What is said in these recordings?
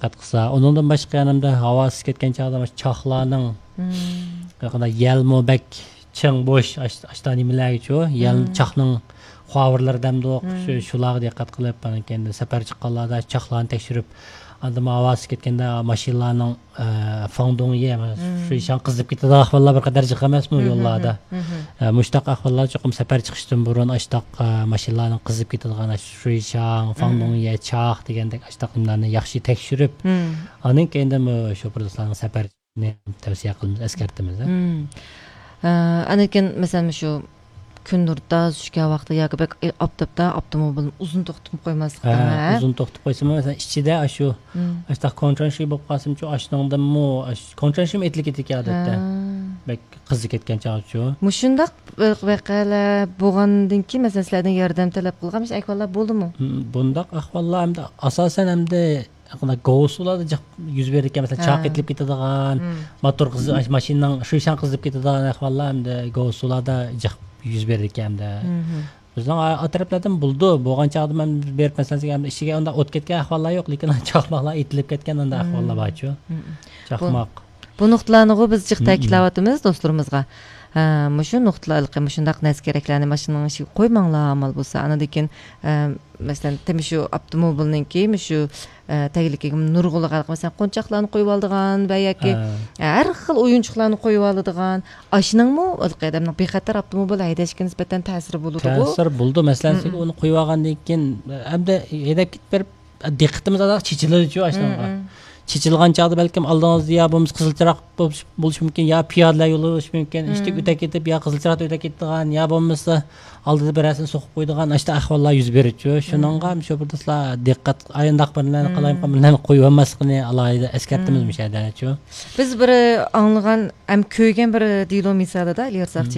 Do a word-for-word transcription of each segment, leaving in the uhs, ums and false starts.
diqqat qilsa, undan boshqa yanımda havası ketgan chog'da choxlarning qanday yalmobak ching bo'sh ashta nimalarga yal choxning xavirlar damdoq shu shularga diqqat qilib endi safar chiqqanlarda choxlarni tekshirib adam havası ketganda mashinalarning fondonga shu shan qizib ketadi ahvollar bir qadar jiq emasmi yo'llarda mushtaq ahvollar cho'qim safar chiqishdan burun ashtaq mashinalarning qizib ketadigan shu shan fondonga choq degandek ashtaqlarni yaxshi tekshirib aning keyin shu do'stlarning safarni tavsiya qilamiz eskartamiz anakin masalan shu kundurda tushgan vaqtda yoki bek aptapda avtomobilni uzun to'xtatib qo'ymaslikdan uzun to'xtatib qo'ysam masalan ichida shu ashtaq kontranshi bo'lib qolsimchi ashningdami kontranshim etlik etik odatda bek qizi ketgan chog'chu mushundaq voqealar bo'lgandan keyin masalan sizlardan yordam talab qilgan ahvollar bo'ldimi bundaq ahvollar hamda asosan hamda govsularda yuz bergan masalan chaq etilib ketadigan motor qizib mashinaning shu shan qizib ketadigan ahvollar hamda govsularda yuz berganda bizning atroflardan buldi bo'lgan chog'da men berib masalan ishiga unda o't ketgan ahvollar yo'q lekin chaqmoqlar etilib ketgan unda ahvollar borchu chaqmoq bu nuqtalarni biz jiq ta'kidlayapmiz do'stlarimizga shu nuqtalarga shundaq narsa keraklarni mashinaning ishiga qo'ymanglar amal bo'lsa anadan masalan tem shu avtomobilninki shu tagligiga nurg'uli masalan qo'nchoqlarni qo'yib oldigan va yoki har xil o'yinchoqlarni qo'yib oladigan ashiningmi qadamni bexatar avtomobil haydashga nisbatan ta'siri bo'ladi ta'sir bo'ldi masalan siz uni qo'yib olgandan keyin hamda haydab ketib berib diqqatimiz chechiladi ashunga chechilgan chog'da balkim oldingizda yo bo'lmasa qizilchiroq bo'lishi mumkin yo piyodalar yo'li bo'lishi mumkin ishtik o'ta ketib yo qizilchiroq o'ta ketadigan yo bo'lmasa oldida birasini so'qib qo'ydigan ashta ahvollar yuz beradi shuningga shu birdaslar diqqat ayndaq birlarni qalayim qilib qo'yib olmasligini alohida eskartimiz mishadachu biz bir anglagan ham ko'ygan bir deylo misolida ilyarsoqchi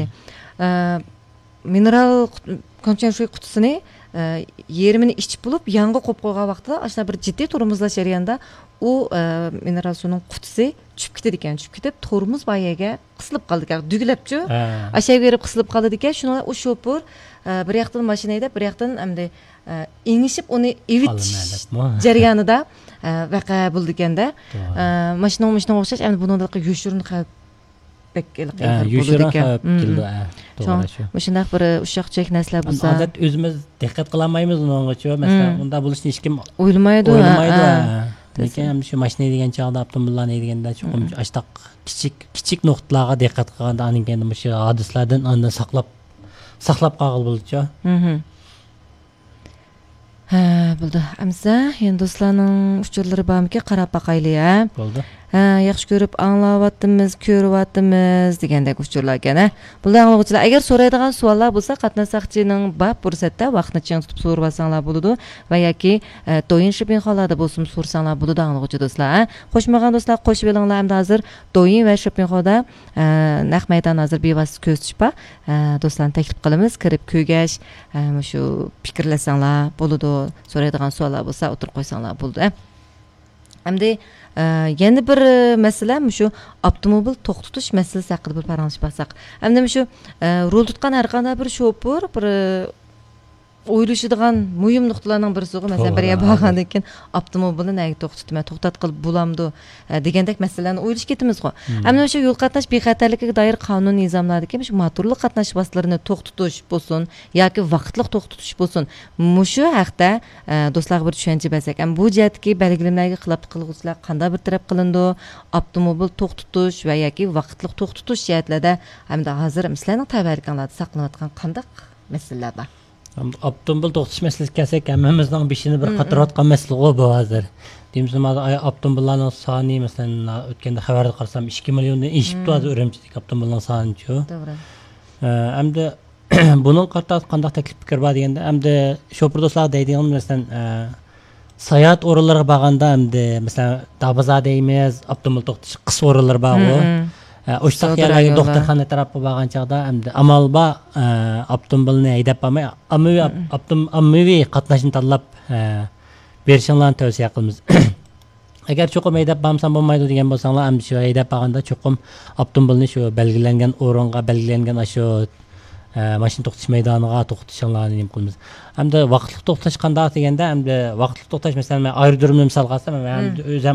mineral konteyner qutisini yerimini ichib bo'lib yangi qo'yib qo'ygan vaqtda ashuna bir jiddiy turmuzlash jarayonida u mineral suvning qutisi tushib ketadi ekan tushib ketib tormuz boyaga qisilib qoldi ekan duglabchu ashaga berib qisilib qoldi ekan shuni u shopur bir yoqdan mashina haydab bir yoqdan hamda engishib uni evitish jarayonida vaqa bo'ldi ekanda mashina mashinaga o'xshash endi bunday yoshirin shundoq bir ushoqchak narsalar bo'lsa odat o'zimiz diqqat qilolmaymiz ungacha masalan unda bo'lishni hech kim o'ylamaydi o'ylamaydi lekin shu mashina degan chog'da avtomobillarni deganda chuqur ashtaq kichik kichik nuqtalarga diqqat qilganda aning endi shu hadislardan andan saqlab saqlab qolgan bo'ldi-chu. Ha, bo'ldi. Amsa, endi do'stlarning uchurlari bormi-ki, qarab boqaylik-a. Bo'ldi. Ha, yaxshi ko'rib anglayapmiz, ko'ryapmiz degandek uchurlar ekan. Bular anglovchilar, agar so'raydigan savollar bo'lsa, qatnashchining bab fursatda vaqtni ching tutib so'rab olsanglar bo'ladi va yoki do'yin shopping hollarda bo'lsin so'rsanglar bo'ladi anglovchi do'stlar. Qo'shmagan do'stlar qo'shib olinglar, hamda hozir do'yin va shopping holda naq maydon hozir bevosita ko'z tutib, do'stlarni taklif qilamiz, kirib ko'rgash, shu fikrlasanglar bo'ladi, so'raydigan savollar bo'lsa o'tirib qo'ysanglar bo'ladi. Hamda yana bir masala shu avtomobil to'xtatish masalasi haqida bir paranglashib baxsak. Hamda shu rol tutgan har qanday bir shoför bir o'ylashadigan muhim nuqtalarning birisi, masalan, bir yerga borgandan keyin avtomobilni nega to'xtatma, to'xtat qilib bo'lamdi degandek masalalarni o'ylash ketimiz-ku. Hamda shu yo'l qatnash bexatarligiga doir qonun nizomlardagi shu motorli qatnash vositalarini to'xtatish bo'lsin yoki vaqtliq to'xtatish bo'lsin, mushu haqda do'stlar bir tushuncha bersak, ham bu jihatdagi belgilamalarga xilof qiluvchilar qanday bir taraf qilindi, avtomobil to'xtatish va yoki vaqtliq to'xtatish jihatlarda hamda hozir sizlarning tabarrukanlarda saqlanayotgan qanday masalalar bor? Avtomobil to'xtatish masalasiga kelsak, hammamizning beshini bir qatorayotgan masala bu hozir. Deymiz, avtomobillarning soni masalan o'tganda xabarda qarasam ikki milliondan eshib turadi Urumchidagi avtomobillarning soni-chu. To'g'ri. Hamda buning qattiq qanday taklif fikr bor deganda, hamda shoför do'stlar deydigan masalan sayohat o'rinlariga borganda hamda masalan Dabazada deymiz, avtomobil to'xtatish qis o'rinlari bor-ku. O'sha yerlarga doktorxona tarafga borgan chog'da hamda amal bor avtomobilni haydab bormay ommaviy ommaviy qatnashni tanlab berishinglarni tavsiya qilamiz. Agar cho'qim haydab bormasam bo'lmaydi degan bo'lsanglar, ham shu haydab borganda cho'qim avtomobilni shu belgilangan o'ringa, belgilangan shu mashina to'xtatish maydoniga to'xtatishinglarni nima qilamiz. Hamda vaqtli to'xtash qanday deganda, hamda vaqtli to'xtash masalan men aerodromni misol qilsam, men o'zim